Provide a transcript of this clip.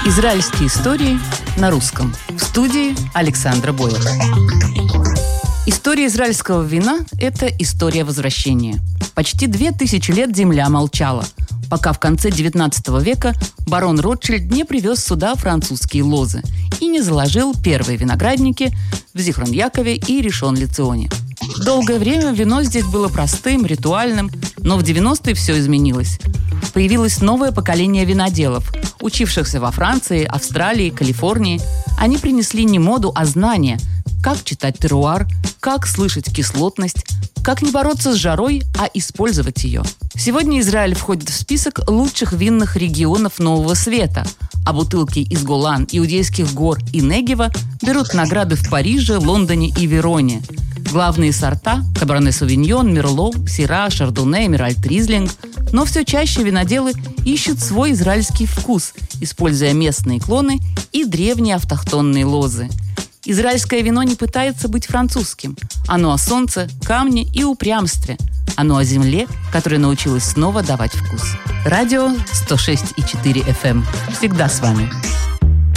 Израильские истории на русском. В студии Александра Бойко. История израильского вина – это история возвращения. Почти 2000 лет земля молчала, пока в конце XIX века барон Ротшильд не привез сюда французские лозы и не заложил первые виноградники в Зихрон-Якове и Ришон-Ле-Ционе. Долгое время вино здесь было простым, ритуальным, но в 90-е все изменилось. Появилось новое поколение виноделов, учившихся во Франции, Австралии, Калифорнии. Они принесли не моду, а знания, как читать теруар, как слышать кислотность, как не бороться с жарой, а использовать ее. Сегодня Израиль входит в список лучших винных регионов Нового Света, а бутылки из Голан, Иудейских гор и Негева берут награды в Париже, Лондоне и Вероне. Главные сорта – Каберне Совиньон, Мерло, Сира, Шардоне, Эмеральд Ризлинг. Но все чаще виноделы ищут свой израильский вкус, используя местные клоны и древние автохтонные лозы. Израильское вино не пытается быть французским. Оно о солнце, камне и упрямстве. Оно о земле, которая научилась снова давать вкус. Радио 106,4 FM. Всегда с вами.